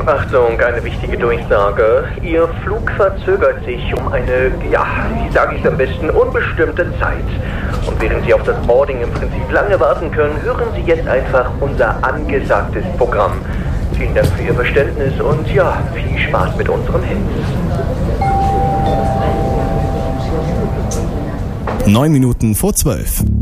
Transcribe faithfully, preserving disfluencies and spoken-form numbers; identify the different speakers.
Speaker 1: Achtung, eine wichtige Durchsage. Ihr Flug verzögert sich um eine, ja, wie sage ich es am besten, unbestimmte Zeit. Und während Sie auf das Boarding im Prinzip lange warten können, hören Sie jetzt einfach unser angesagtes Programm. Vielen Dank für Ihr Verständnis und ja, viel Spaß mit unserem Hit.
Speaker 2: Neun Minuten vor zwölf.